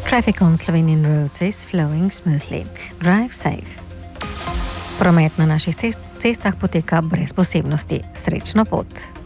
Traffic on Slovenian roads is flowing smoothly. Drive safe. Promet na naših cestah poteka brez posebnosti. Srečno pot!